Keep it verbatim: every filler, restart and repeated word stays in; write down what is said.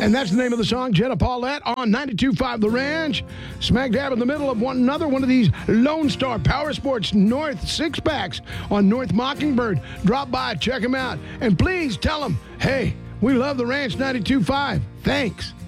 And that's the name of the song, Jenna Paulette on ninety-two point five The Ranch. Smack dab in the middle of one another, one of these Lone Star Power Sports North six-packs on North Mockingbird. Drop by, check them out. And please tell them, hey, we love The Ranch ninety-two point five. Thanks.